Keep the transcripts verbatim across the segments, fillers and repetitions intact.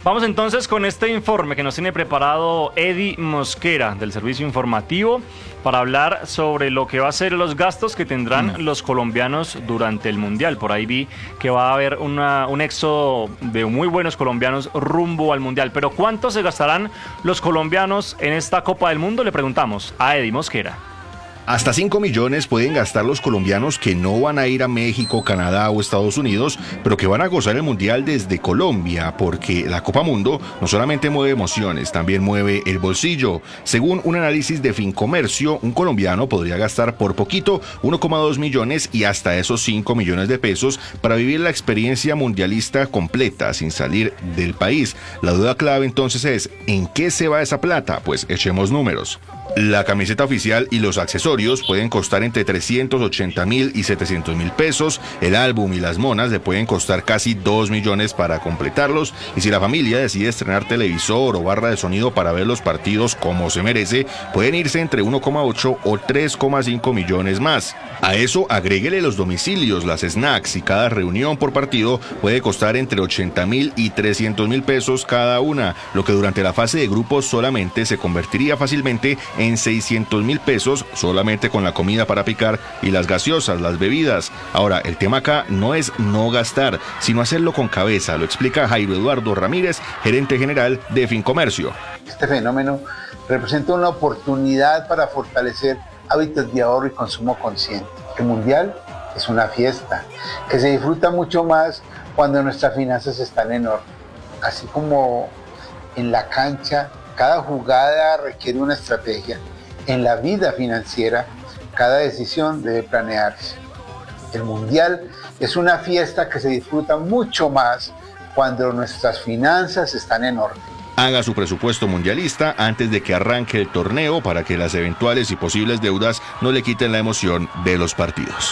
Vamos entonces con este informe que nos tiene preparado Eddie Mosquera del Servicio Informativo para hablar sobre lo que va a ser los gastos que tendrán mm. los colombianos durante el Mundial. Por ahí vi que va a haber una, un éxodo de muy buenos colombianos rumbo al Mundial. Pero ¿cuánto se gastarán los colombianos en esta Copa del Mundo? Le preguntamos a Eddie Mosquera. Hasta cinco millones pueden gastar los colombianos que no van a ir a México, Canadá o Estados Unidos, pero que van a gozar el Mundial desde Colombia, porque la Copa Mundo no solamente mueve emociones, también mueve el bolsillo. Según un análisis de Fincomercio, un colombiano podría gastar por poquito uno coma dos millones y hasta esos cinco millones de pesos para vivir la experiencia mundialista completa sin salir del país. La duda clave entonces es, ¿en qué se va esa plata? Pues echemos números. La camiseta oficial y los accesorios pueden costar entre trescientos ochenta mil y setecientos mil pesos. El álbum y las monas le pueden costar casi dos millones para completarlos. Y si la familia decide estrenar televisor o barra de sonido para ver los partidos como se merece, pueden irse entre uno coma ocho o tres coma cinco millones más. A eso agréguele los domicilios, las snacks y cada reunión por partido puede costar entre ochenta mil y trescientos mil pesos cada una, lo que durante la fase de grupos solamente se convertiría fácilmente en seiscientos mil pesos solamente con la comida para picar y las gaseosas, las bebidas. Ahora, el tema acá no es no gastar, sino hacerlo con cabeza, lo explica Jairo Eduardo Ramírez, gerente general de Fincomercio. Este fenómeno representa una oportunidad para fortalecer hábitos de ahorro y consumo consciente. El Mundial es una fiesta que se disfruta mucho más cuando nuestras finanzas están en orden. Así como en la cancha, cada jugada requiere una estrategia. En la vida financiera, cada decisión debe planearse. El Mundial es una fiesta que se disfruta mucho más cuando nuestras finanzas están en orden. Haga su presupuesto mundialista antes de que arranque el torneo para que las eventuales y posibles deudas no le quiten la emoción de los partidos.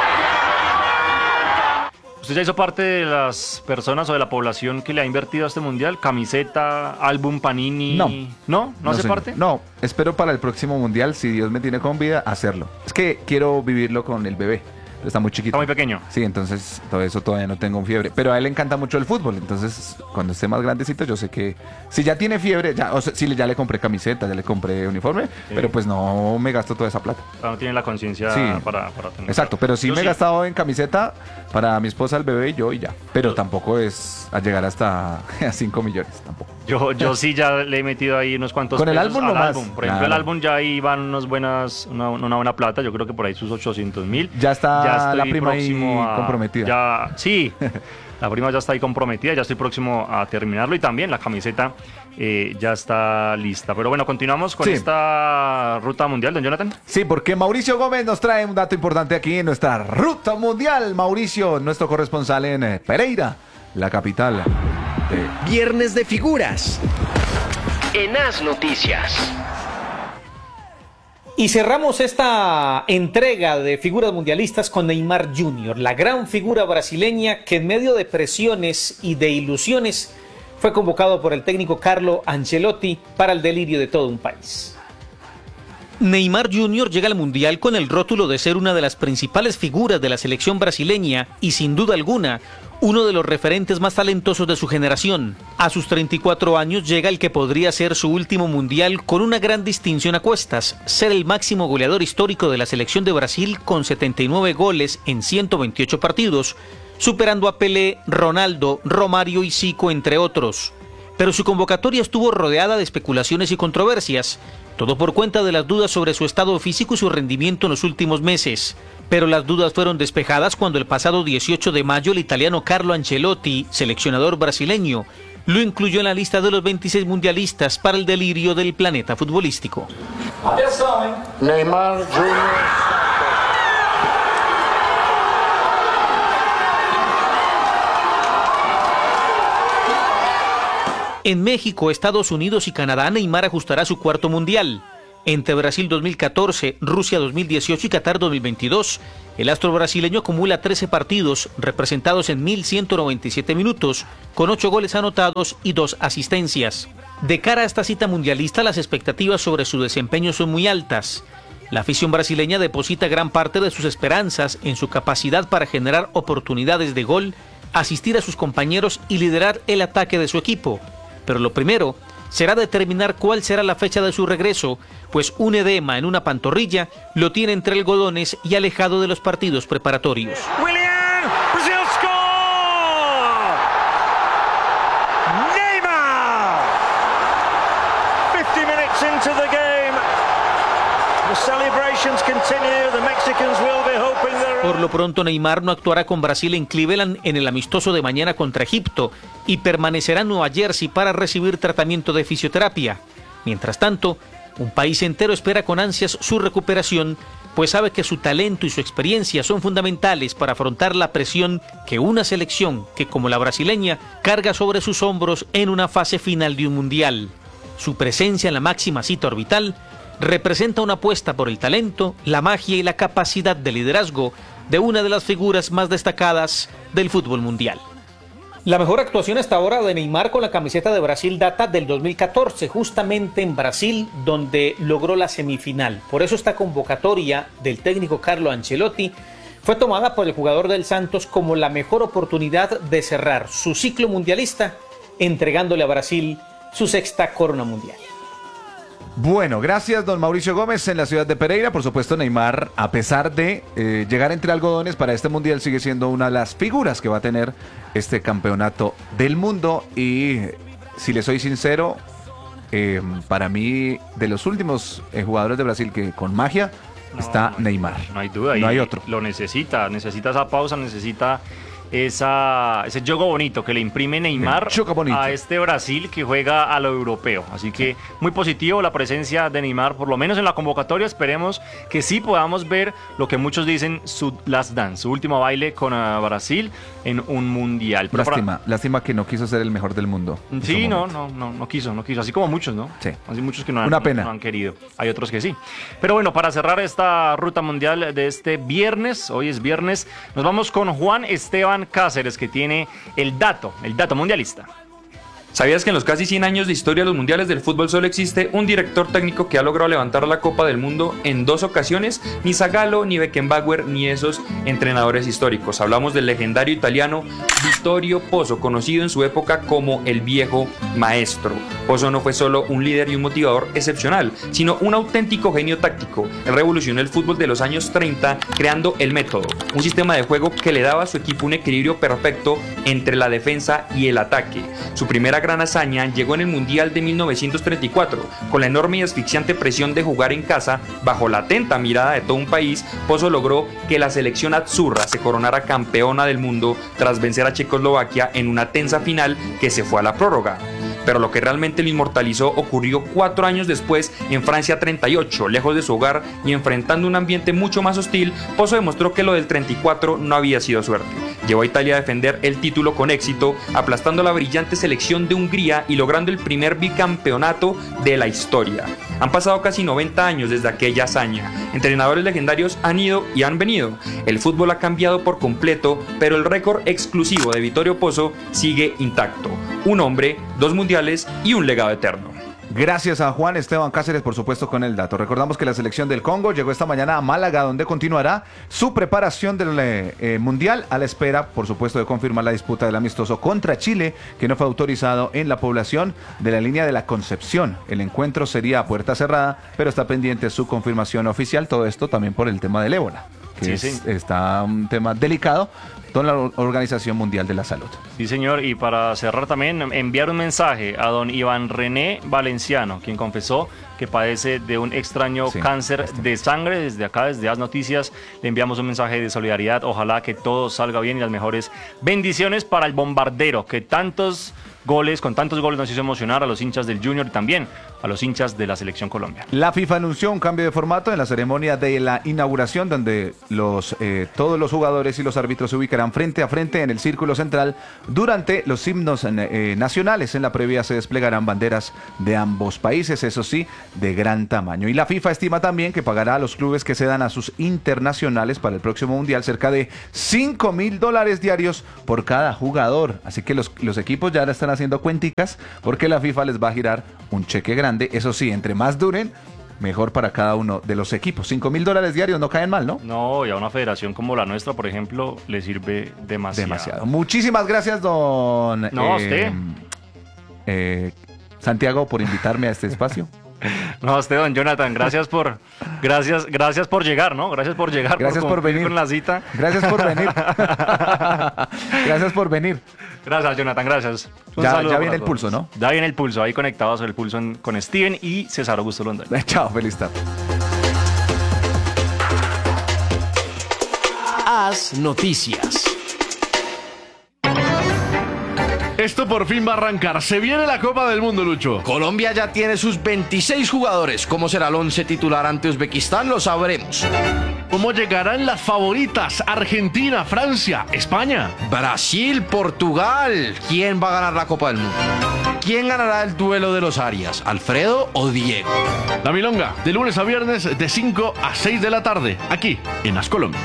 ¿Usted ya hizo parte de las personas o de la población que le ha invertido a este Mundial? ¿Camiseta, álbum, Panini? No. ¿No? ¿No, ¿No hace señor. parte? No, espero para el próximo Mundial, si Dios me tiene con vida, hacerlo. Es que quiero vivirlo con el bebé. Está muy chiquito. Está muy pequeño. Sí, entonces todo eso todavía no tengo fiebre. Pero a él le encanta mucho el fútbol. Entonces, cuando esté más grandecito, yo sé que si ya tiene fiebre, ya, o sea, sí, ya le compré camiseta, ya le compré uniforme, sí. Pero pues no me gasto toda esa plata. No tiene la conciencia sí. para, para tener. Exacto, pero sí yo me sí. he gastado en camiseta para mi esposa, el bebé y yo y ya. Pero yo. tampoco es a llegar hasta a cinco millones, tampoco. Yo, yo sí ya le he metido ahí unos cuantos con el pesos álbum al nomás. álbum. Por ejemplo, claro. El álbum ya ahí van unas buenas, una, una buena plata, yo creo que por ahí sus ochocientos mil. Ya está ya la prima ahí a, comprometida. Ya, sí, la prima ya está ahí comprometida, ya estoy próximo a terminarlo y también la camiseta eh, ya está lista. Pero bueno, continuamos con sí. esta ruta mundial, don Jonathan. Sí, porque Mauricio Gómez nos trae un dato importante aquí en nuestra ruta mundial. Mauricio, nuestro corresponsal en Pereira, la capital. De... Viernes de figuras en As Noticias. Y cerramos esta entrega de figuras mundialistas con Neymar junior, la gran figura brasileña que en medio de presiones y de ilusiones fue convocado por el técnico Carlo Ancelotti para el delirio de todo un país. Neymar junior llega al Mundial con el rótulo de ser una de las principales figuras de la selección brasileña y sin duda alguna uno de los referentes más talentosos de su generación. A sus treinta y cuatro años llega el que podría ser su último Mundial con una gran distinción a cuestas, ser el máximo goleador histórico de la selección de Brasil con setenta y nueve goles en ciento veintiocho partidos, superando a Pelé, Ronaldo, Romario y Zico, entre otros. Pero su convocatoria estuvo rodeada de especulaciones y controversias, todo por cuenta de las dudas sobre su estado físico y su rendimiento en los últimos meses. Pero las dudas fueron despejadas cuando el pasado dieciocho de mayo el italiano Carlo Ancelotti, seleccionador brasileño, lo incluyó en la lista de los veintiséis mundialistas para el delirio del planeta futbolístico. Atención, Neymar junior En México, Estados Unidos y Canadá, Neymar ajustará su cuarto mundial. Entre Brasil dos mil catorce, Rusia dos mil dieciocho y Qatar dos mil veintidós, el astro brasileño acumula trece partidos representados en mil ciento noventa y siete minutos, con ocho goles anotados y dos asistencias. De cara a esta cita mundialista, las expectativas sobre su desempeño son muy altas. La afición brasileña deposita gran parte de sus esperanzas en su capacidad para generar oportunidades de gol, asistir a sus compañeros y liderar el ataque de su equipo. pero lo primero será determinar cuál será la fecha de su regreso, pues un edema en una pantorrilla lo tiene entre algodones y alejado de los partidos preparatorios. Willian, Brazil score! Neymar! fifty minutes into the game. The celebrations continue. The Mexicans will be hoping they're... Por lo pronto, Neymar no actuará con Brasil en Cleveland en el amistoso de mañana contra Egipto y permanecerá en Nueva Jersey para recibir tratamiento de fisioterapia. Mientras tanto, un país entero espera con ansias su recuperación, pues sabe que su talento y su experiencia son fundamentales para afrontar la presión que una selección que, como la brasileña, carga sobre sus hombros en una fase final de un mundial. Su presencia en la máxima cita orbital representa una apuesta por el talento, la magia y la capacidad de liderazgo de una de las figuras más destacadas del fútbol mundial. La mejor actuación hasta ahora de Neymar con la camiseta de Brasil data del dos mil catorce, justamente en Brasil, donde logró la semifinal. Por eso esta convocatoria del técnico Carlo Ancelotti fue tomada por el jugador del Santos como la mejor oportunidad de cerrar su ciclo mundialista, entregándole a Brasil su sexta corona mundial. Bueno, gracias don Mauricio Gómez en la ciudad de Pereira. Por supuesto, Neymar, a pesar de eh, llegar entre algodones para este mundial, sigue siendo una de las figuras que va a tener este campeonato del mundo. Y si le soy sincero, eh, para mí, de los últimos eh, jugadores de Brasil que con magia, no, está no, Neymar. No hay duda. No hay otro. Lo necesita, necesita esa pausa, necesita... Esa, ese juego bonito que le imprime Neymar a este Brasil que juega a lo europeo. Así que muy positivo la presencia de Neymar, por lo menos en la convocatoria. Esperemos que sí podamos ver lo que muchos dicen su last dance, su último baile con uh, Brasil en un mundial. Pero lástima, para... lástima que no quiso ser el mejor del mundo. Sí, no, no, no, no quiso, no quiso. Así como muchos, ¿no? Sí. Así muchos que no han, Una pena. No, no han querido. Hay otros que sí. Pero bueno, para cerrar esta ruta mundial de este viernes, hoy es viernes, nos vamos con Juan Esteban Cáceres, que tiene el dato, el dato mundialista. ¿Sabías que en los casi cien años de historia de los mundiales del fútbol solo existe un director técnico que ha logrado levantar la Copa del Mundo en dos ocasiones? Ni Zagallo, ni Beckenbauer, ni esos entrenadores históricos. Hablamos del legendario italiano Vittorio Pozzo, conocido en su época como el viejo maestro. Pozzo no fue solo un líder y un motivador excepcional, sino un auténtico genio táctico. Él revolucionó el fútbol de los años treinta creando el método, un sistema de juego que le daba a su equipo un equilibrio perfecto entre la defensa y el ataque. Su primera gran hazaña llegó en el Mundial de mil novecientos treinta y cuatro, con la enorme y asfixiante presión de jugar en casa, bajo la atenta mirada de todo un país. Pozzo logró que la selección azzurra se coronara campeona del mundo tras vencer a Checoslovaquia en una tensa final que se fue a la prórroga. Pero lo que realmente lo inmortalizó ocurrió cuatro años después en Francia treinta y ocho, lejos de su hogar y enfrentando un ambiente mucho más hostil. Pozzo demostró que lo del treinta y cuatro no había sido suerte. Llevó a Italia a defender el título con éxito, aplastando a la brillante selección de Hungría y logrando el primer bicampeonato de la historia. Han pasado casi noventa años desde aquella hazaña. Entrenadores legendarios han ido y han venido. El fútbol ha cambiado por completo, pero el récord exclusivo de Vittorio Pozzo sigue intacto. Un hombre, dos mundiales y un legado eterno. Gracias a Juan Esteban Cáceres, por supuesto, con el dato. Recordamos que la selección del Congo llegó esta mañana a Málaga, donde continuará su preparación del eh, Mundial, a la espera, por supuesto, de confirmar la disputa del amistoso contra Chile, que no fue autorizado en la población de la línea de la Concepción. El encuentro sería a puerta cerrada, pero está pendiente su confirmación oficial. Todo esto también por el tema del ébola, que sí, es, sí. está un tema delicado con la Organización Mundial de la Salud. Sí, señor, y para cerrar también, enviar un mensaje a don Iván René Valenciano, quien confesó que padece de un extraño sí, cáncer este. de sangre. Desde acá, desde As Noticias, le enviamos un mensaje de solidaridad. Ojalá que todo salga bien y las mejores bendiciones para el bombardero, que tantos goles, con tantos goles nos hizo emocionar a los hinchas del Junior y también a los hinchas de la Selección Colombia. La FIFA anunció un cambio de formato en la ceremonia de la inauguración, donde los eh, todos los jugadores y los árbitros se ubicarán frente a frente en el círculo central durante los himnos eh, nacionales. En la previa se desplegarán banderas de ambos países, eso sí, de gran tamaño. Y la FIFA estima también que pagará a los clubes que cedan a sus internacionales para el próximo Mundial cerca de cinco mil dólares diarios por cada jugador. Así que los, los equipos ya la están haciendo cuenticas, porque la FIFA les va a girar un cheque grande. Eso sí, entre más duren, mejor para cada uno de los equipos. cinco mil dólares diarios no caen mal, ¿no? No, y a una federación como la nuestra, por ejemplo, le sirve demasiado. Demasiado. Muchísimas gracias, don... No, a usted. Eh, Santiago, por invitarme a este espacio. No, usted, don Jonathan, gracias por, gracias, gracias por llegar, ¿no? Gracias por llegar. Gracias por, por venir con la cita. Gracias por venir. Gracias por venir. Gracias, Jonathan, gracias. Un ya ya viene el pulso, ¿no? Ya viene el pulso, ahí conectados el pulso en, con Steven y César Augusto Londoño. Chao, feliz tarde. Haz noticias. Esto por fin va a arrancar. Se viene la Copa del Mundo, Lucho. Colombia ya tiene sus veintiséis jugadores. ¿Cómo será el once titular ante Uzbekistán? Lo sabremos. ¿Cómo llegarán las favoritas? Argentina, Francia, España. Brasil, Portugal. ¿Quién va a ganar la Copa del Mundo? ¿Quién ganará el duelo de los Arias? ¿Alfredo o Diego? La Milonga, de lunes a viernes, de cinco a seis de la tarde, aquí en As Colombia.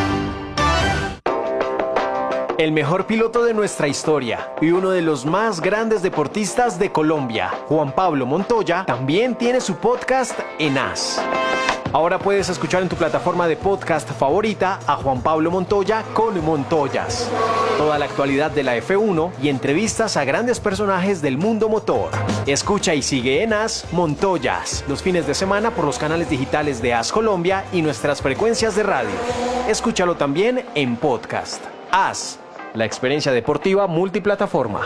El mejor piloto de nuestra historia y uno de los más grandes deportistas de Colombia, Juan Pablo Montoya, también tiene su podcast en As. Ahora puedes escuchar en tu plataforma de podcast favorita a Juan Pablo Montoya con Montoyas. Toda la actualidad de la F uno y entrevistas a grandes personajes del mundo motor. Escucha y sigue en As Montoyas los fines de semana por los canales digitales de As Colombia y nuestras frecuencias de radio. Escúchalo también en podcast. As, la experiencia deportiva multiplataforma.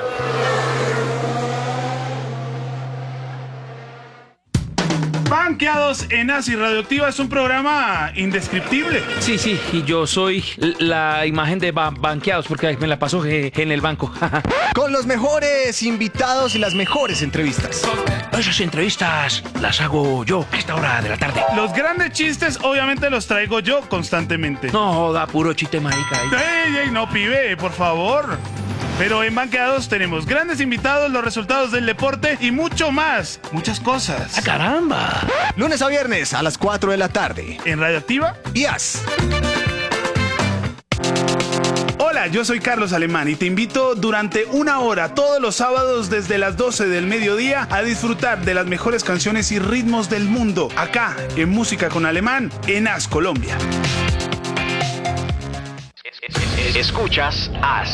Banqueados en As y Radioactiva es un programa indescriptible. Sí, sí, y yo soy la imagen de ba- Banqueados porque me la paso en el banco. Con los mejores invitados y las mejores entrevistas. Esas entrevistas las hago yo a esta hora de la tarde. Los grandes chistes obviamente los traigo yo constantemente. No, da puro chiste marica. ¡Ey, ey, no, pibe, por favor! Pero en Banqueados tenemos grandes invitados, los resultados del deporte y mucho más. Muchas cosas. ¡Ah, caramba! Lunes a viernes a las cuatro de la tarde. En Radioactiva y As. Hola, yo soy Carlos Alemán y te invito durante una hora todos los sábados desde las doce del mediodía a disfrutar de las mejores canciones y ritmos del mundo. Acá, en Música con Alemán, en As Colombia. Escuchas As.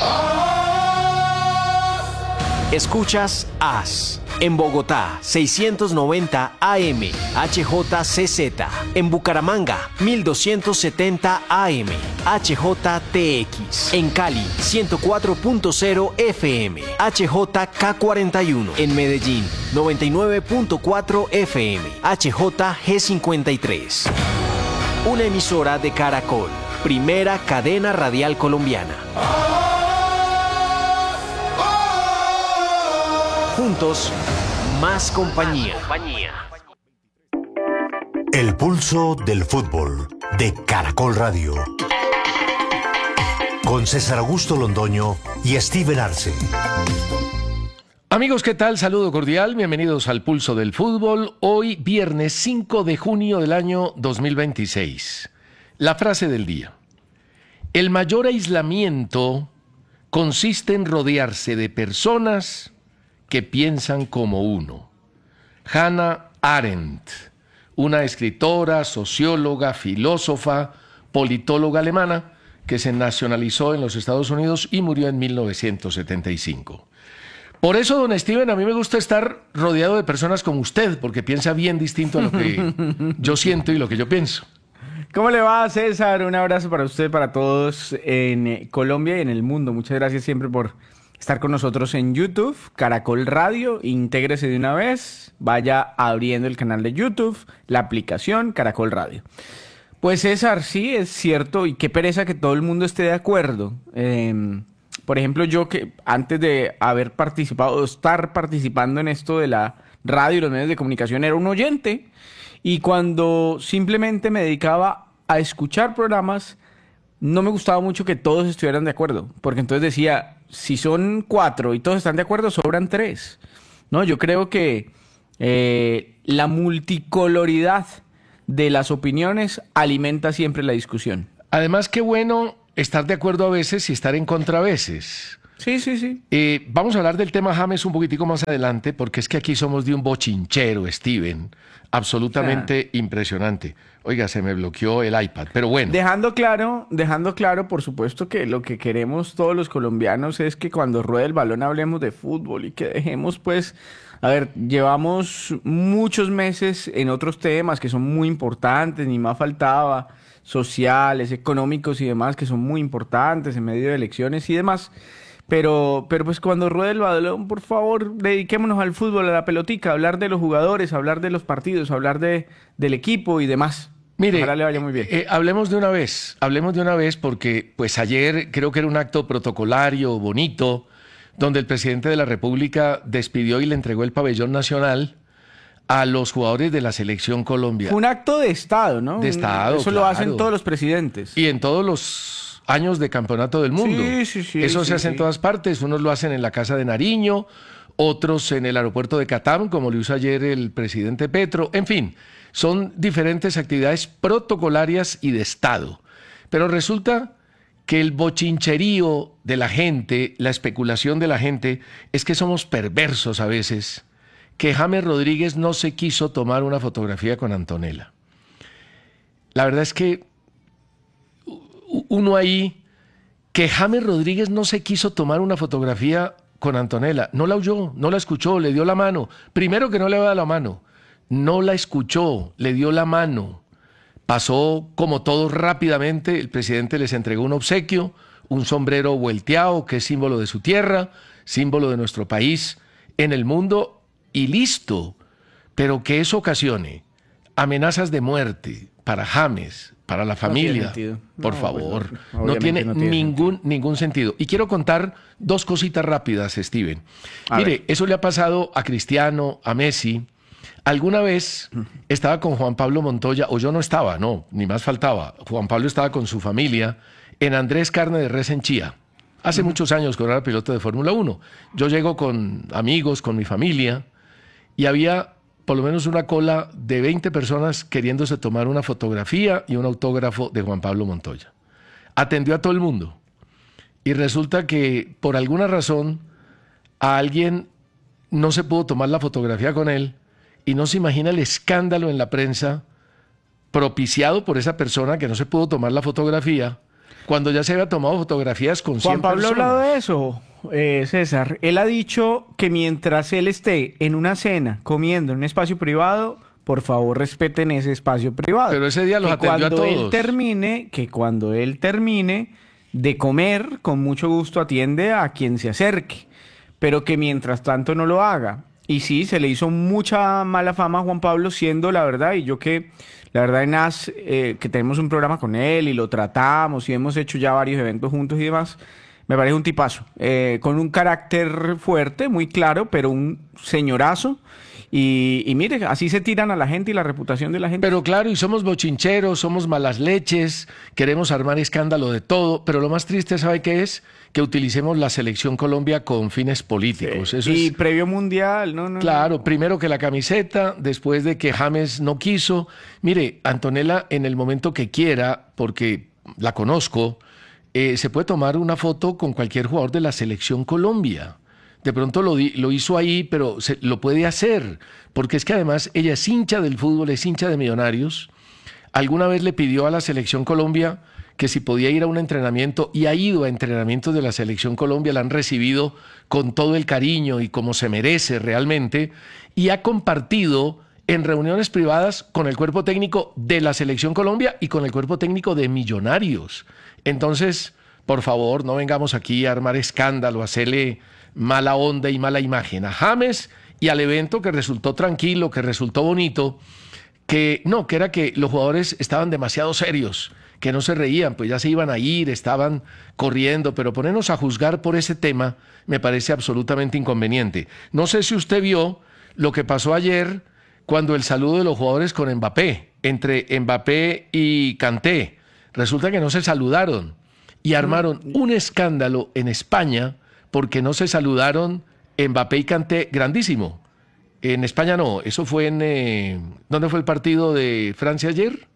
Escuchas As. En Bogotá, seiscientos noventa A M, H J C Z. En Bucaramanga, mil doscientos setenta A M, H J T X. En Cali, ciento cuatro punto cero F M, H J K cuarenta y uno. En Medellín, noventa y nueve punto cuatro F M, H J G cincuenta y tres. Una emisora de Caracol, primera cadena radial colombiana. Juntos, más compañía. El pulso del fútbol de Caracol Radio. Con César Augusto Londoño y Steven Arce. Amigos, ¿qué tal? Saludo cordial, bienvenidos al Pulso del Fútbol. Hoy, viernes cinco de junio del año dos mil veintiséis. La frase del día. El mayor aislamiento consiste en rodearse de personas que piensan como uno. Hannah Arendt, una escritora, socióloga, filósofa, politóloga alemana que se nacionalizó en los Estados Unidos y murió en mil novecientos setenta y cinco. Por eso, don Steven, a mí me gusta estar rodeado de personas como usted, porque piensa bien distinto a lo que yo siento y lo que yo pienso. ¿Cómo le va, César? Un abrazo para usted, para todos en Colombia y en el mundo. Muchas gracias siempre por estar con nosotros en YouTube, Caracol Radio. Intégrese de una vez, vaya abriendo el canal de YouTube, la aplicación Caracol Radio. Pues César, sí, es cierto, y qué pereza que todo el mundo esté de acuerdo. Eh, por ejemplo, yo que antes de haber participado, o estar participando en esto de la radio y los medios de comunicación, era un oyente, y cuando simplemente me dedicaba a escuchar programas, no me gustaba mucho que todos estuvieran de acuerdo, porque entonces decía, si son cuatro y todos están de acuerdo, sobran tres. No, yo creo que eh, la multicoloridad de las opiniones alimenta siempre la discusión. Además, qué bueno estar de acuerdo a veces y estar en contra a veces, Sí, sí, sí. Eh, vamos a hablar del tema James un poquitico más adelante, porque es que aquí somos de un bochinchero, Steven, absolutamente Ah. impresionante. Oiga, se me bloqueó el iPad, pero bueno. Dejando claro, dejando claro, por supuesto que lo que queremos todos los colombianos es que cuando ruede el balón hablemos de fútbol y que dejemos, pues, a ver, llevamos muchos meses en otros temas que son muy importantes, ni más faltaba, sociales, económicos y demás, que son muy importantes en medio de elecciones y demás. Pero, pero pues cuando ruede el balón, por favor, dediquémonos al fútbol, a la pelotica, a hablar de los jugadores, a hablar de los partidos, a hablar de, del equipo y demás. Mire, Ojalá le vaya muy bien. eh, hablemos de una vez, hablemos de una vez porque pues ayer creo que era un acto protocolario, bonito, donde el presidente de la República despidió y le entregó el pabellón nacional a los jugadores de la Selección Colombia. Fue un acto de Estado, ¿no? De Estado, Eso lo claro. hacen todos los presidentes. Y en todos los años de campeonato del mundo. Sí, sí, sí, Eso sí, se hace sí. en todas partes. Unos lo hacen en la Casa de Nariño, otros en el aeropuerto de Catam, como lo hizo ayer el presidente Petro. En fin, son diferentes actividades protocolarias y de Estado. Pero resulta que el bochincherío de la gente, la especulación de la gente, es que somos perversos a veces, que James Rodríguez no se quiso tomar una fotografía con Antonella. La verdad es que uno ahí, que James Rodríguez no se quiso tomar una fotografía con Antonella, no la oyó, no la escuchó, le dio la mano. Primero que no le va a dar la mano, no la escuchó, le dio la mano. Pasó como todos rápidamente, el presidente les entregó un obsequio, un sombrero vuelteado que es símbolo de su tierra, símbolo de nuestro país en el mundo y listo. Pero que eso ocasione amenazas de muerte para James, para la familia, No tiene sentido. por No, favor, pues, no, obviamente tiene no tiene ningún, ningún sentido. Y quiero contar dos cositas rápidas, Steven. A Mire, ver. eso le ha pasado a Cristiano, a Messi. Alguna vez estaba con Juan Pablo Montoya, o yo no estaba, no, ni más faltaba. Juan Pablo estaba con su familia en Andrés Carne de Res en Chía. Hace muchos años que era piloto de Fórmula uno. Yo llego con amigos, con mi familia, y había por lo menos una cola de veinte personas queriéndose tomar una fotografía y un autógrafo de Juan Pablo Montoya. Atendió a todo el mundo. Y resulta que por alguna razón a alguien no se pudo tomar la fotografía con él y no se imagina el escándalo en la prensa propiciado por esa persona que no se pudo tomar la fotografía cuando ya se había tomado fotografías con cien Juan Pablo ha personas. hablado de eso, eh, César. Él ha dicho que mientras él esté en una cena comiendo en un espacio privado, por favor respeten ese espacio privado. Pero ese día los que atendió a cuando él todos. termine, que cuando él termine de comer, con mucho gusto atiende a quien se acerque, pero que mientras tanto no lo haga. Y sí, se le hizo mucha mala fama a Juan Pablo, siendo la verdad, y yo que, la verdad, en A S, eh, que tenemos un programa con él y lo tratamos y hemos hecho ya varios eventos juntos y demás, me parece un tipazo, eh, con un carácter fuerte, muy claro, pero un señorazo. Y, y mire, así se tiran a la gente y la reputación de la gente. Pero claro, y somos bochincheros, somos malas leches, queremos armar escándalo de todo, pero lo más triste, ¿sabe qué es? Que utilicemos la Selección Colombia con fines políticos. Eso y es, previo mundial, no, no. claro, primero que la camiseta, después de que James no quiso. Mire, Antonella, en el momento que quiera, porque la conozco, eh, se puede tomar una foto con cualquier jugador de la Selección Colombia. De pronto lo, di, lo hizo ahí, pero se, lo puede hacer, porque es que además ella es hincha del fútbol, es hincha de Millonarios. Alguna vez le pidió a la Selección Colombia que si podía ir a un entrenamiento, y ha ido a entrenamientos de la Selección Colombia, la han recibido con todo el cariño y como se merece realmente, y ha compartido en reuniones privadas con el cuerpo técnico de la Selección Colombia y con el cuerpo técnico de Millonarios. Entonces, por favor, no vengamos aquí a armar escándalo, a hacerle mala onda y mala imagen a James y al evento que resultó tranquilo, que resultó bonito, que no, que era que los jugadores estaban demasiado serios, que no se reían, pues ya se iban a ir, estaban corriendo, pero ponernos a juzgar por ese tema me parece absolutamente inconveniente. No sé si usted vio lo que pasó ayer cuando el saludo de los jugadores con Mbappé, entre Mbappé y Kanté, resulta que no se saludaron y armaron un escándalo en España porque no se saludaron Mbappé y Kanté, grandísimo. En España no, eso fue en... Eh, ¿dónde fue el partido de Francia ayer?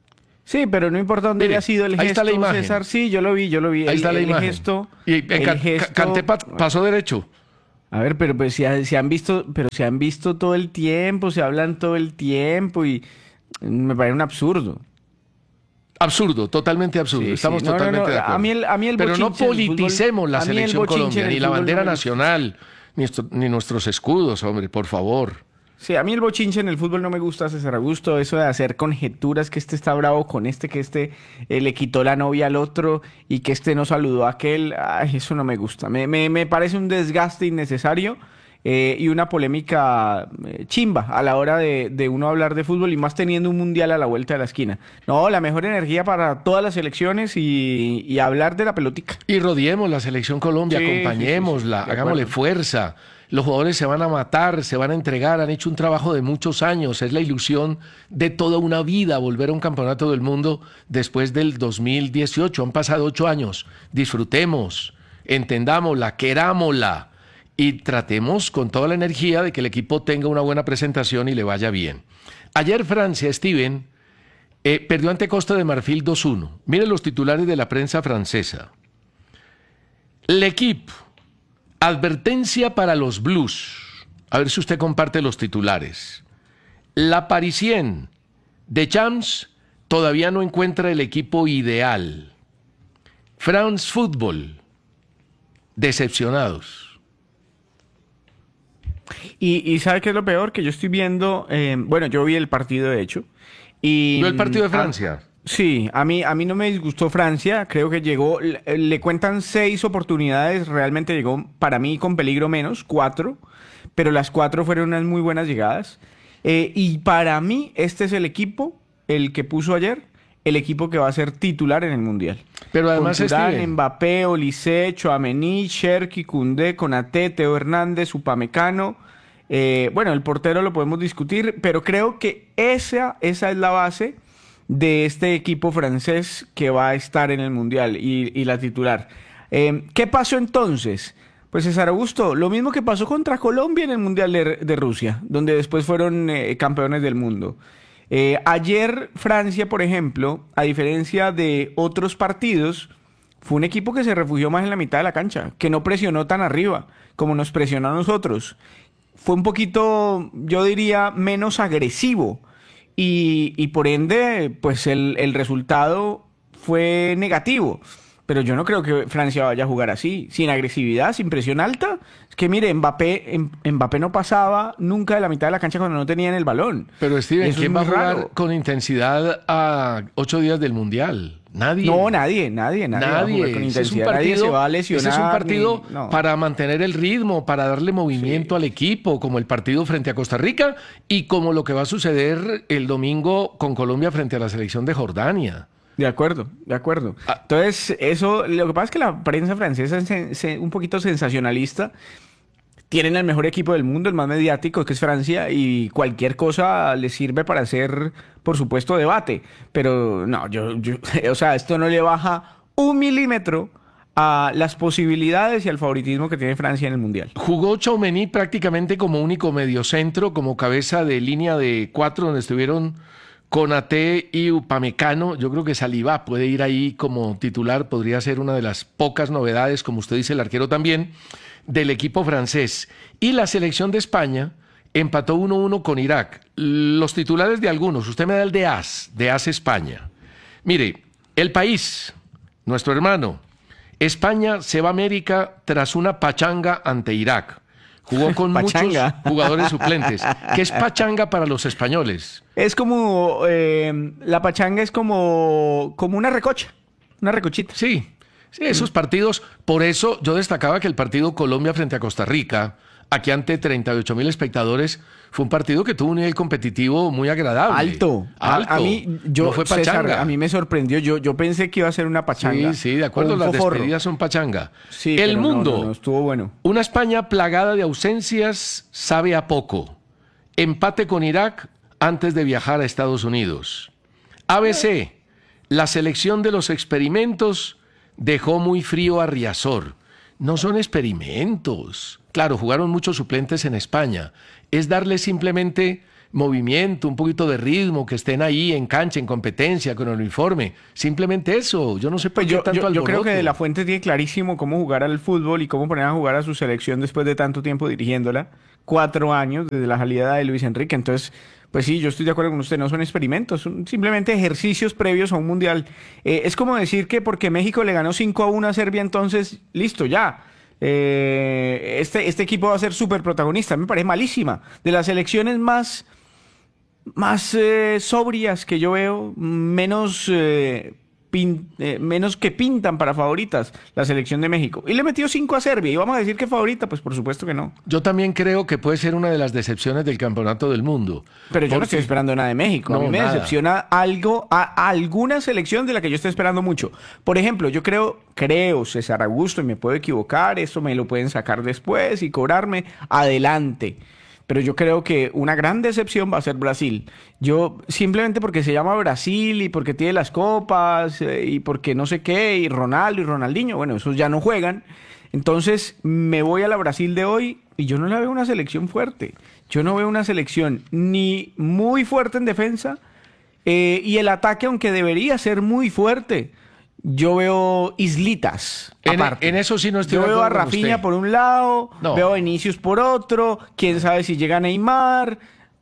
Sí, pero no importa dónde Mire, haya sido el ahí gesto, está la imagen. César. Sí, yo lo vi, yo lo vi. Ahí el, está la el imagen. gesto. Y en el Ca- gesto- Kanté pa- pasó derecho. A ver, pero pues se, ha- se han visto, pero se han visto todo el tiempo, se hablan todo el tiempo y me parece un absurdo. Absurdo, totalmente absurdo. Sí, Estamos sí. No, no, totalmente no, de acuerdo. a mí el- a mí el Pero no bochinche del fútbol- politicemos la a mí el selección bochinche Colombia, del ni la fútbol bandera no me nacional, ni, esto- ni nuestros escudos, hombre, por favor. Sí, a mí el bochinche en el fútbol no me gusta, César Augusto, eso de hacer conjeturas que este está bravo con este, que este eh, le quitó la novia al otro y que este no saludó a aquel, ay, eso no me gusta. Me, me, me parece un desgaste innecesario eh, y una polémica eh, chimba a la hora de, de uno hablar de fútbol y más teniendo un mundial a la vuelta de la esquina. No, la mejor energía para todas las selecciones y, y hablar de la pelotica. Y rodeemos la selección Colombia, Sí, acompañémosla, sí, sí, sí, de hagámosle acuerdo. fuerza. Los jugadores se van a matar, se van a entregar, han hecho un trabajo de muchos años. Es la ilusión de toda una vida volver a un campeonato del mundo después del dos mil dieciocho. Han pasado ocho años. Disfrutemos, entendámosla, querámosla y tratemos con toda la energía de que el equipo tenga una buena presentación y le vaya bien. Ayer Francia, Steven, eh, perdió ante Costa de Marfil dos uno. Miren los titulares de la prensa francesa. L'Equipe. Advertencia para los Blues. A ver si usted comparte los titulares. La Parisienne de Champs todavía no encuentra el equipo ideal. France Football. Decepcionados. Y, y ¿sabe qué es lo peor? Que yo estoy viendo, eh, bueno, yo vi el partido de hecho. Y, ¿Vio el partido de ah, Francia? Sí, a mí, a mí no me disgustó Francia, creo que llegó, le, le cuentan seis oportunidades, realmente llegó para mí con peligro menos, cuatro, pero las cuatro fueron unas muy buenas llegadas. Eh, y para mí este es el equipo, el que puso ayer, el equipo que va a ser titular en el Mundial. Pero además, con Thuram, Steven, Mbappé, Olise, Tchouaméni, Cherki, Koundé, Konaté, Teo Hernández, Upamecano. Eh, bueno, el portero lo podemos discutir, pero creo que esa, esa es la base de este equipo francés que va a estar en el Mundial y, y la titular. Eh, ¿Qué pasó entonces? Pues César Augusto, lo mismo que pasó contra Colombia en el Mundial de, de Rusia, donde después fueron eh, campeones del mundo. Eh, ayer Francia, por ejemplo, a diferencia de otros partidos, fue un equipo que se refugió más en la mitad de la cancha, que no presionó tan arriba como nos presionó a nosotros. Fue un poquito, yo diría, menos agresivo. Y, y por ende, pues el, el resultado fue negativo. Pero yo no creo que Francia vaya a jugar así, sin agresividad, sin presión alta. Es que mire, Mbappé, em- Mbappé no pasaba nunca de la mitad de la cancha cuando no tenían el balón. Pero Steven, Eso es ¿quién va a muy jugar raro. con intensidad a ocho días del Mundial? Nadie. No, nadie, nadie, nadie. va a jugar con Ese es un intensidad. Nadie partido, se va a lesionar. ese es un partido ni- no. para mantener el ritmo, para darle movimiento al equipo, como el partido frente a Costa Rica y como lo que va a suceder el domingo con Colombia frente a la selección de Jordania. De acuerdo, de acuerdo. Entonces, eso, lo que pasa es que la prensa francesa es sen- sen- un poquito sensacionalista. Tienen el mejor equipo del mundo, el más mediático, que es Francia, y cualquier cosa les sirve para hacer, por supuesto, debate. Pero no, yo, yo o sea, esto no le baja un milímetro a las posibilidades y al favoritismo que tiene Francia en el Mundial. Jugó Tchouaméni prácticamente como único mediocentro, como cabeza de línea de cuatro, donde estuvieron Konaté y Upamecano. Yo creo que Saliba puede ir ahí como titular, podría ser una de las pocas novedades, como usted dice, el arquero también, del equipo francés. Y la selección de España empató uno uno con Irak. Los titulares de algunos, usted me da el de A S, de A S España. Mire, El País, nuestro hermano, España se va a América tras una pachanga ante Irak. Jugó con muchos Pachanga. jugadores suplentes. ¿Qué es pachanga para los españoles? Es como, eh, la pachanga es como, como una recocha, una recochita. Sí, sí, esos partidos, por eso yo destacaba que el partido Colombia frente a Costa Rica, aquí ante treinta y ocho mil espectadores, fue un partido que tuvo un nivel competitivo muy agradable. Alto. A- Alto. A, mí, yo, no fue César, pachanga. a mí me sorprendió. Yo, yo pensé que iba a ser una pachanga. Sí, sí, de acuerdo, o un las foforro. despedidas son pachanga. Sí, el pero no, mundo, no, no, estuvo bueno. una España plagada de ausencias, sabe a poco. Empate con Irak antes de viajar a Estados Unidos. A B C, la selección de los experimentos dejó muy frío a Riazor. No son experimentos. Claro, jugaron muchos suplentes en España. Es darle simplemente movimiento, un poquito de ritmo, que estén ahí en cancha, en competencia, con el uniforme. Simplemente eso. Yo no sé por Pues qué yo, tanto yo, yo alboroto. creo que De La Fuente tiene clarísimo cómo jugar al fútbol y cómo poner a jugar a su selección después de tanto tiempo dirigiéndola. Cuatro años desde la salida de Luis Enrique. Entonces, pues sí, yo estoy de acuerdo con usted. No son experimentos, son simplemente ejercicios previos a un mundial. Eh, es como decir que porque México le ganó cinco a uno a Serbia, entonces, listo, ya. Eh, este, este equipo va a ser súper protagonista. Me parece malísima. De las selecciones más, más eh, sobrias que yo veo, menos, eh, pin- eh, menos que pintan para favoritas, la selección de México. Y le metió cinco a Serbia. ¿Y vamos a decir que favorita? Pues por supuesto que no. Yo también creo que puede ser una de las decepciones del campeonato del mundo. Pero yo no Porque- estoy esperando nada de México. A No, mí me nada. decepciona algo, a, a alguna selección de la que yo estoy esperando mucho. Por ejemplo, yo creo, creo, César Augusto, y me puedo equivocar, esto me lo pueden sacar después y cobrarme, adelante. Pero yo creo que una gran decepción va a ser Brasil. Yo, simplemente porque se llama Brasil y porque tiene las copas eh, y porque no sé qué, y Ronaldo y Ronaldinho, bueno, esos ya no juegan. Entonces me voy a la Brasil de hoy y yo no la veo una selección fuerte. Yo no veo una selección ni muy fuerte en defensa eh, y el ataque, aunque debería ser muy fuerte, yo veo islitas. En, aparte. en eso sí no estoy Yo de veo a acuerdo con Rafinha usted. por un lado, No. veo a Vinicius por otro, quién sabe si llega Neymar.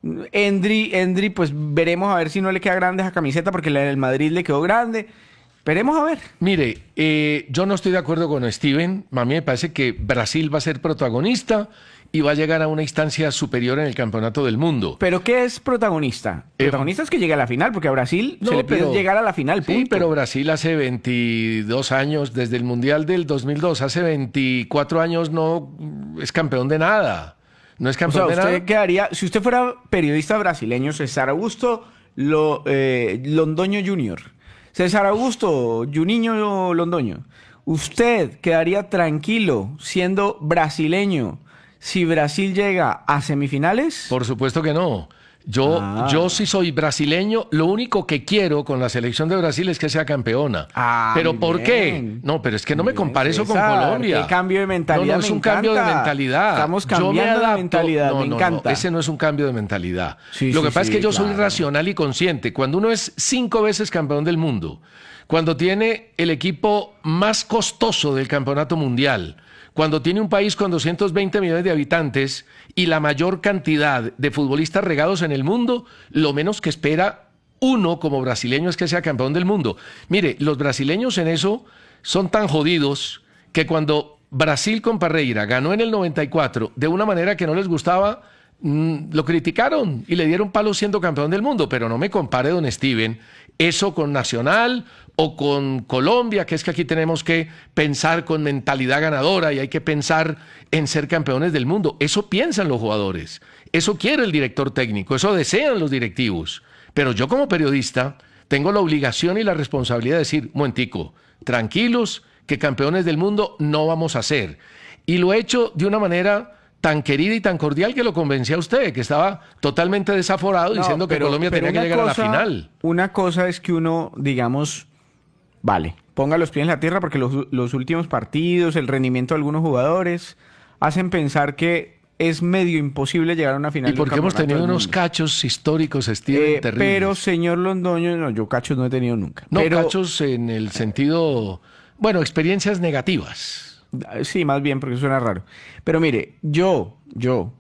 Endri, Endri, pues veremos a ver si no le queda grande esa camiseta porque la del Madrid le quedó grande. Veremos a ver. Mire, eh, yo no estoy de acuerdo con Steven. A mí me parece que Brasil va a ser protagonista y va a llegar a una instancia superior en el campeonato del mundo. ¿Pero qué es protagonista? Protagonista es que llegue a la final, porque a Brasil se No, le pide pero- llegar a la final, Sí, punto. pero Brasil hace veintidós años, desde el Mundial del dos mil dos, hace veinticuatro años no es campeón de nada. No es O sea, campeón de usted nada. quedaría, si usted fuera periodista brasileño, César Augusto lo, eh, Londoño junior César Augusto Juninho Londoño, ¿usted quedaría tranquilo siendo brasileño si Brasil llega a semifinales? Por supuesto que no. Yo, Ah. yo sí soy brasileño. Lo único que quiero con la selección de Brasil es que sea campeona. Ah, ¿Pero muy por bien. qué? No, pero es que no me compare eso con César, Colombia. qué cambio de mentalidad, No, no es me un cambio de encanta. mentalidad. Estamos Yo me cambiando de adapto. mentalidad, No, me no, encanta. no, ese no es un cambio de mentalidad. Sí, Lo sí, que pasa sí, es que yo soy claro. racional y consciente. Cuando uno es cinco veces campeón del mundo, cuando tiene el equipo más costoso del campeonato mundial, cuando tiene un país con doscientos veinte millones de habitantes y la mayor cantidad de futbolistas regados en el mundo, lo menos que espera uno como brasileño es que sea campeón del mundo. Mire, los brasileños en eso son tan jodidos que cuando Brasil con Parreira ganó en el noventa y cuatro de una manera que no les gustaba, mm, lo criticaron y le dieron palo siendo campeón del mundo, pero no me compare, don Steven, eso con Nacional o con Colombia, que es que aquí tenemos que pensar con mentalidad ganadora y hay que pensar en ser campeones del mundo. Eso piensan los jugadores, eso quiere el director técnico, eso desean los directivos. Pero yo como periodista tengo la obligación y la responsabilidad de decir, momentico, tranquilos, que campeones del mundo no vamos a ser. Y lo he hecho de una manera tan querida y tan cordial que lo convencí a usted, que estaba totalmente desaforado No, diciendo que pero- Colombia pero tenía que una llegar cosa- a la final. Una cosa es que uno, digamos, vale, ponga los pies en la tierra porque los, los últimos partidos, el rendimiento de algunos jugadores, hacen pensar que es medio imposible llegar a una final. Y de un porque hemos campeonato tenido del unos mundo. cachos históricos, Steven, Eh, terribles. pero, señor Londoño, no, yo cachos no he tenido nunca. No, pero, cachos en el sentido, bueno, experiencias negativas. Sí, más bien, porque suena raro. Pero mire, yo, yo,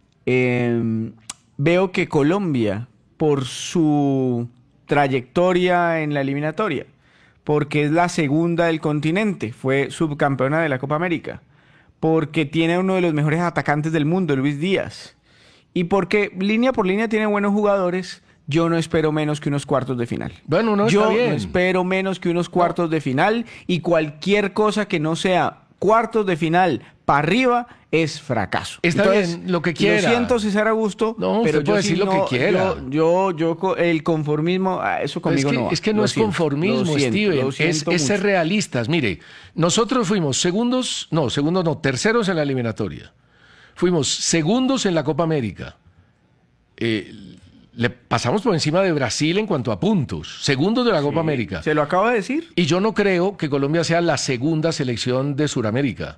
eh, veo que Colombia, por su trayectoria en la eliminatoria, porque es la segunda del continente, fue subcampeona de la Copa América, porque tiene uno de los mejores atacantes del mundo, Luis Díaz, y porque línea por línea tiene buenos jugadores, yo no espero menos que unos cuartos de final. Bueno, no Yo está bien. no espero menos que unos cuartos de final y cualquier cosa que no sea cuartos de final para arriba es fracaso. Está bien, lo que quiera. Lo siento, César Augusto, No, pero usted puede yo sí decir lo no- que quiera. Yo, yo, yo co- el conformismo, ah, eso Pero es conmigo que, no va. es que no Lo es siento, conformismo, lo siento, Steven, lo es, siento es ser mucho. realistas. Mire, nosotros fuimos segundos, no, segundos no, terceros en la eliminatoria. Fuimos segundos en la Copa América. Eh, le pasamos por encima de Brasil en cuanto a puntos. Segundos de la Copa América. Se lo acabo de decir. Y yo no creo que Colombia sea la segunda selección de Sudamérica.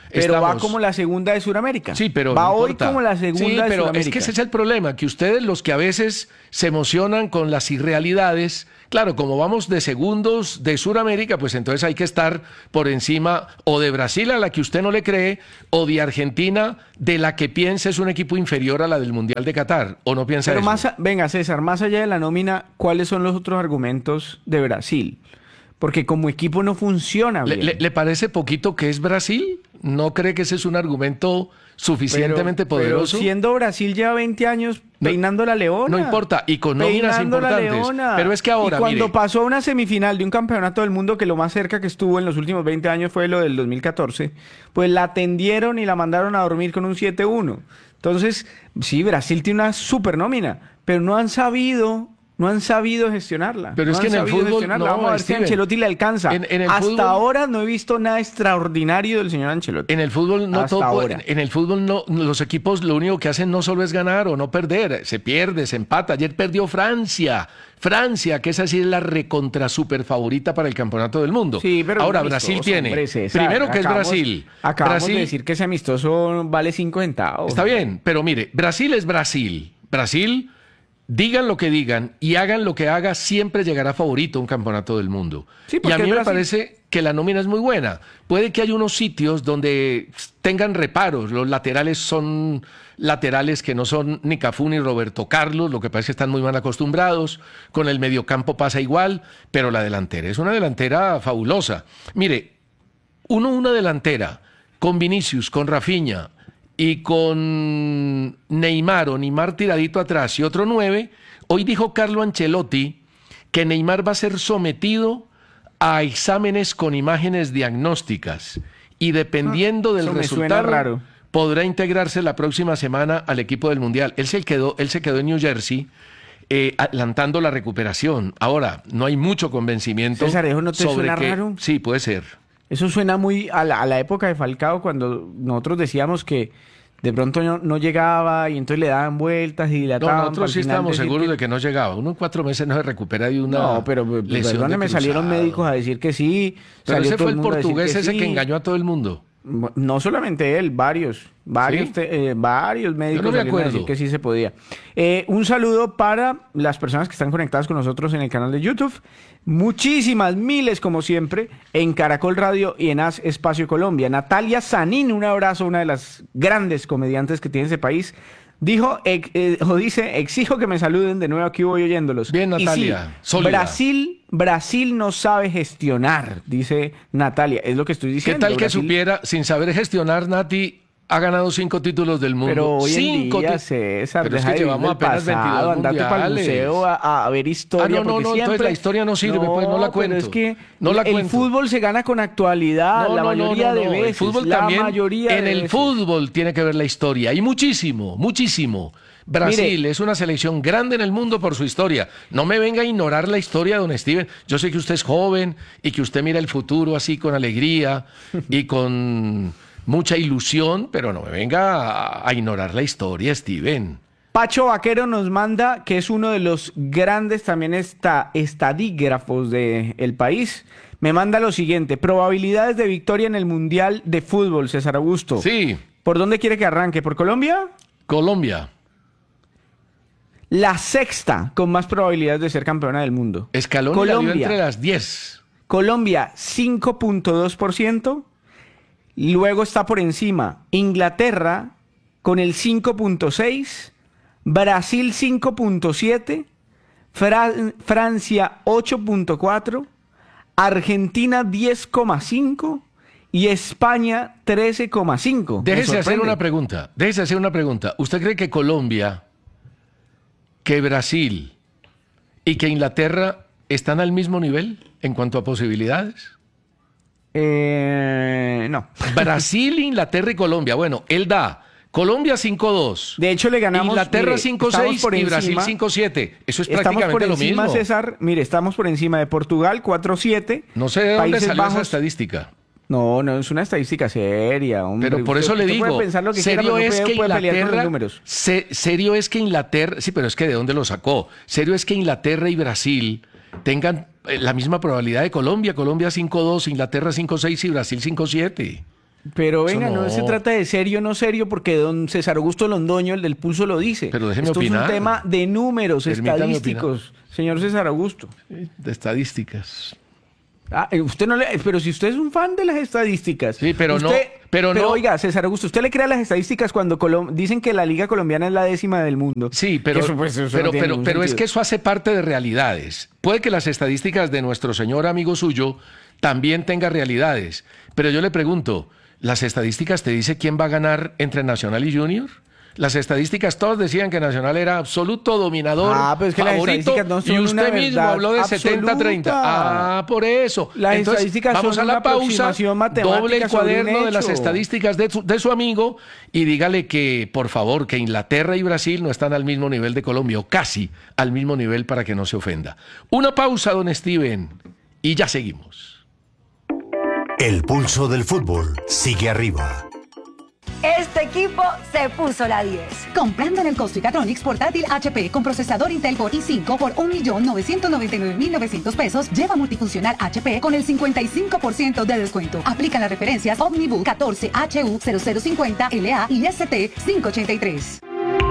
Pero estamos... va como la segunda de Sudamérica. Sí, pero va no hoy importa. como la segunda sí, de pero Sudamérica. es que ese es el problema, que ustedes los que a veces se emocionan con las irrealidades, claro, como vamos de segundos de Sudamérica, pues entonces hay que estar por encima o de Brasil, a la que usted no le cree, o de Argentina, de la que piensa es un equipo inferior a la del Mundial de Qatar, o no piensa Pero eso. más, a- venga, César, más allá de la nómina, ¿cuáles son los otros argumentos de Brasil? Porque como equipo no funciona ¿Le, bien. le- le parece poquito que es Brasil? ¿No cree que ese es un argumento suficientemente Pero- pero poderoso? siendo Brasil lleva veinte años peinando la leona. No importa, y con nóminas Peinando la importantes. leona. Pero es que ahora, Y cuando mire, pasó a una semifinal de un campeonato del mundo que lo más cerca que estuvo en los últimos veinte años fue lo del dos mil catorce, pues la atendieron y la mandaron a dormir con un siete uno. Entonces, sí, Brasil tiene una super nómina, pero no han sabido... No han sabido gestionarla. Pero no es que han en el sabido fútbol, gestionarla. no, Vamos a ver Steven. si a Ancelotti le alcanza. En- en el Hasta fútbol- ahora no he visto nada extraordinario del señor Ancelotti. En el fútbol no Hasta todo, ahora. en, en el fútbol no, los equipos lo único que hacen no solo es ganar o no perder, se pierde, se empata. Ayer perdió Francia, Francia, que esa sí es la recontra super favorita para el campeonato del mundo. Sí, pero ahora amistoso, Brasil tiene, hombre, César. primero que es Acabamos- Brasil. Acabamos Brasil de decir que ese amistoso vale cinco centavos. está bien, pero mire, Brasil es Brasil. Brasil, digan lo que digan y hagan lo que haga, siempre llegará favorito a un campeonato del mundo. Sí, y porque a mí es me Brasil. parece que la nómina es muy buena. Puede que haya unos sitios donde tengan reparos. Los laterales son laterales que no son ni Cafú ni Roberto Carlos, lo que pasa es que están muy mal acostumbrados. Con el mediocampo pasa igual, pero la delantera es una delantera fabulosa. Mire, uno una delantera con Vinicius, con Rafinha y con Neymar o Neymar tiradito atrás y otro nueve, hoy dijo Carlo Ancelotti que Neymar va a ser sometido a exámenes con imágenes diagnósticas y dependiendo Ah, del eso me suena resultado raro. podrá integrarse la próxima semana al equipo del Mundial. Él se quedó, él se quedó en New Jersey eh, adelantando la recuperación. Ahora, no hay mucho convencimiento. César, ¿eso no te sobre suena que- raro? Sí, puede ser. Eso suena muy a la, a la época de Falcao, cuando nosotros decíamos que de pronto no, no llegaba y entonces le daban vueltas y No, dilataban. nosotros sí estábamos seguros de que no llegaba. Uno en cuatro meses no se recupera de una No, pero lesión de perdóneme, cruzado. salieron médicos a decir que sí. Pero salió ese todo fue el mundo a decir portugués ese sí. que engañó a todo el mundo. No solamente él, varios, varios, ¿Sí? te- eh, varios médicos Yo no me salieron a decir acuerdo. que sí se podía. Eh, un saludo para las personas que están conectadas con nosotros en el canal de YouTube. Muchísimas, miles como siempre, en Caracol Radio y en As Espacio Colombia. Natalia Sanín, un abrazo, una de las grandes comediantes que tiene ese país. Dijo, ex- eh, o dice, exijo que me saluden de nuevo, aquí voy oyéndolos. Bien, Y sí, Natalia, sólida. Brasil, Brasil no sabe gestionar, dice Natalia. Es lo que estoy ¿Qué diciendo. tal que Brasil- supiera, sin saber gestionar, Nati ha ganado cinco títulos del mundo? Pero hoy en cinco día, ti- César, Pero es deja que de llevamos vivir el apenas veintidós pasado, andate para el mundiales. museo a, a ver historia. Ah, no, no, porque no, entonces siempre- la historia no sirve, pues, no la cuento. Pero es que No la el cuento. fútbol se gana con actualidad, No, la no, no, mayoría no, de no. veces. El fútbol la también, mayoría en de el veces. fútbol tiene que ver la historia, y muchísimo, muchísimo. Brasil Mire. es una selección grande en el mundo por su historia. No me venga a ignorar la historia, don Steven. Yo sé que usted es joven y que usted mira el futuro así con alegría y con mucha ilusión, pero no me venga a, a ignorar la historia, Steven. Pacho Vaquero nos manda, que es uno de los grandes también esta, estadígrafos del país. Me manda lo siguiente: probabilidades de victoria en el Mundial de Fútbol, César Augusto. Sí. ¿Por dónde quiere que arranque? ¿Por Colombia? Colombia. La sexta con más probabilidades de ser campeona del mundo. Escalón la dio Colombia. entre las diez. Colombia, cinco punto dos por ciento. Luego está por encima Inglaterra con el cinco punto seis por ciento. Brasil cinco punto siete por ciento. Francia ocho punto cuatro por ciento. Argentina diez coma cinco por ciento. Y España trece coma cinco por ciento. Me Déjese hacer sorprende. una pregunta. Déjese hacer una pregunta. ¿Usted cree que Colombia, que Brasil y que Inglaterra están al mismo nivel en cuanto a posibilidades? Eh, no. Brasil, Inglaterra y Colombia. Bueno, él da Colombia cinco dos. De hecho, le ganamos. Inglaterra mire, cinco estamos seis por y Brasil encima- cinco siete. Eso es Estamos prácticamente por lo encima, mismo. César. Mire, estamos por encima de Portugal, cuatro siete. No sé de dónde Países salió esa Bajos. estadística. No, no, es una estadística seria, hombre. Pero por Usted- eso le usted puede digo, pensar lo que quiera, serio pero no es puede- que puede pelear con los Inglaterra, números. se- serio es que Inglaterra, sí, pero es que ¿de dónde lo sacó? Serio es que Inglaterra y Brasil tengan eh, la misma probabilidad de Colombia, Colombia cinco dos, Inglaterra cinco seis y Brasil cinco siete. Pero venga, no. no se trata de serio o no serio, porque don César Augusto Londoño, el del Pulso, lo dice. Pero déjeme Esto opinar. es un tema de números Permítame estadísticos, señor César Augusto. De estadísticas. Ah, eh, usted no le, pero si usted es un fan de las estadísticas. Sí, pero usted, no, pero no. oiga, César Augusto, ¿usted le crea las estadísticas cuando Colom- dicen que la Liga Colombiana es la décima del mundo? Sí, pero, Eso, pues, eso pero, no tiene pero, ningún pero es sentido. que eso hace parte de realidades. Puede que las estadísticas de nuestro señor amigo suyo también tengan realidades, pero yo le pregunto, ¿las estadísticas te dicen quién va a ganar entre Nacional y Junior? Las estadísticas todos decían que Nacional era absoluto dominador, Ah, pero es que las favorito, estadísticas no son y usted una mismo verdad habló de absoluta. setenta treinta. Ah, por eso. Las Entonces, estadísticas vamos son a la una pausa, aproximación matemática doble el sobre un cuaderno de las hecho. estadísticas de su, de su amigo y dígale que, por favor, que Inglaterra y Brasil no están al mismo nivel de Colombia, o casi al mismo nivel, para que no se ofenda. Una pausa, don Steven, y ya seguimos. El pulso del fútbol sigue arriba. Este equipo se puso la diez. Comprando en el Costricatronics portátil H P con procesador Intel Core i cinco por un millón novecientos noventa y nueve mil novecientos pesos, lleva multifuncional H P con el cincuenta y cinco por ciento de descuento. Aplican las referencias Omnibook catorce H U cero cero cincuenta L A y S T quinientos ochenta y tres.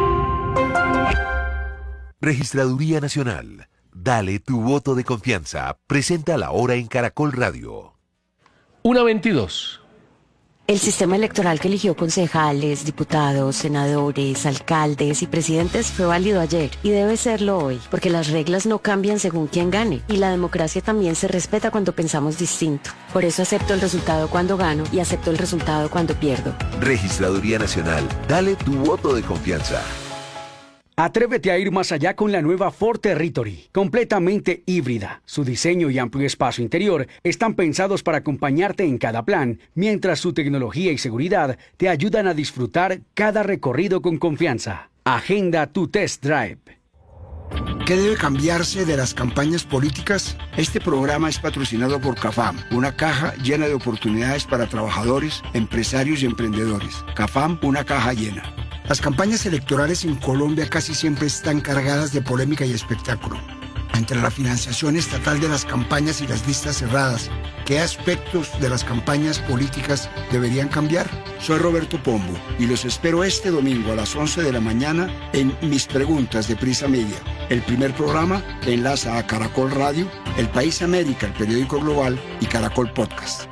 Registraduría Nacional. Dale tu voto de confianza. Presenta la hora en Caracol Radio. una veintidós. El sistema electoral que eligió concejales, diputados, senadores, alcaldes y presidentes fue válido ayer y debe serlo hoy, porque las reglas no cambian según quién gane y la democracia también se respeta cuando pensamos distinto. Por eso acepto el resultado cuando gano y acepto el resultado cuando pierdo. Registraduría Nacional. Dale tu voto de confianza. Atrévete a ir más allá con la nueva Ford Territory, completamente híbrida. Su diseño y amplio espacio interior están pensados para acompañarte en cada plan, mientras su tecnología y seguridad te ayudan a disfrutar cada recorrido con confianza. Agenda tu test drive. ¿Qué debe cambiarse de las campañas políticas? Este programa es patrocinado por CAFAM, una caja llena de oportunidades para trabajadores, empresarios y emprendedores. CAFAM, una caja llena. Las campañas electorales en Colombia casi siempre están cargadas de polémica y espectáculo. Entre la financiación estatal de las campañas y las listas cerradas, ¿qué aspectos de las campañas políticas deberían cambiar? Soy Roberto Pombo y los espero este domingo a las once de la mañana en Mis Preguntas de Prisa Media, el primer programa que enlaza a Caracol Radio, El País América, el periódico global, y Caracol Podcast.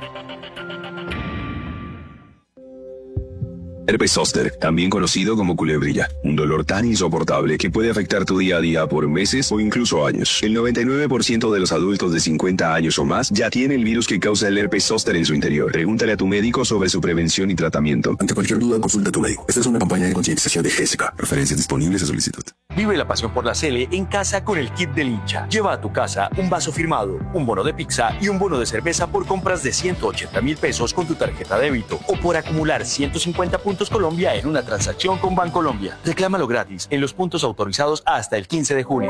Herpes zóster, también conocido como culebrilla, un dolor tan insoportable que puede afectar tu día a día por meses o incluso años. El noventa y nueve por ciento de los adultos de cincuenta años o más ya tiene el virus que causa el herpes zóster en su interior. Pregúntale a tu médico sobre su prevención y tratamiento. Ante cualquier duda, consulta a tu médico. Esta es una campaña de concientización de G S K. Referencias disponibles a solicitud. Vive la pasión por la Sele en casa con el kit del hincha. Lleva a tu casa un vaso firmado, un bono de pizza y un bono de cerveza por compras de ciento ochenta mil pesos con tu tarjeta débito o por acumular ciento cincuenta puntos Colombia en una transacción con Bancolombia. Reclámalo gratis en los puntos autorizados hasta el quince de junio.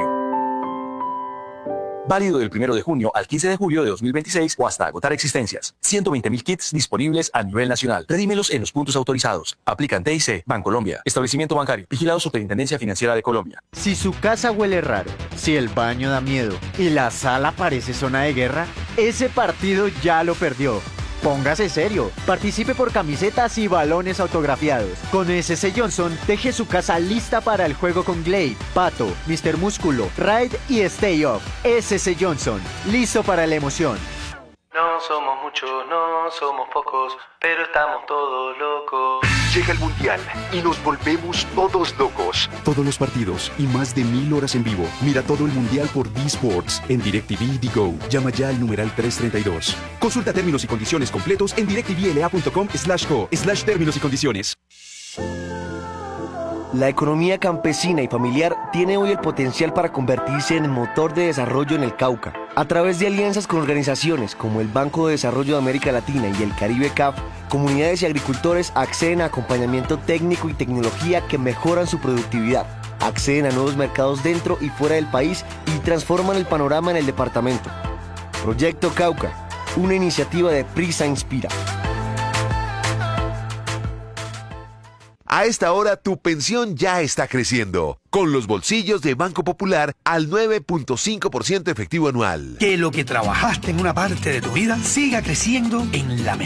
Válido del primero de junio al quince de julio de dos mil veintiséis o hasta agotar existencias. ciento veinte mil kits disponibles a nivel nacional. Redímelos en los puntos autorizados. Aplican T I C, Bancolombia. Establecimiento bancario. Vigilado Superintendencia Financiera de Colombia. Si su casa huele raro, si el baño da miedo y la sala parece zona de guerra, ese partido ya lo perdió. Póngase serio, participe por camisetas y balones autografiados. Con S C Johnson, deje su casa lista para el juego con Glade, Pato, mister Músculo, Raid y Stay Off. S C Johnson, listo para la emoción. No somos muchos, no somos pocos, pero estamos todos locos. Llega el Mundial y nos volvemos todos locos. Todos los partidos y más de mil horas en vivo. Mira todo el Mundial por D Sports en DirecTV y Go. Llama ya al numeral trescientos treinta y dos. Consulta términos y condiciones completos en directvla.com slash go slash términos y condiciones. La economía campesina y familiar tiene hoy el potencial para convertirse en el motor de desarrollo en el Cauca. A través de alianzas con organizaciones como el Banco de Desarrollo de América Latina y el Caribe C A F, comunidades y agricultores acceden a acompañamiento técnico y tecnología que mejoran su productividad, acceden a nuevos mercados dentro y fuera del país y transforman el panorama en el departamento. Proyecto Cauca, una iniciativa de Prisa Inspira. A esta hora tu pensión ya está creciendo, con los bolsillos de Banco Popular al nueve punto cinco por ciento efectivo anual. Que lo que trabajaste en una parte de tu vida siga creciendo en la mejor.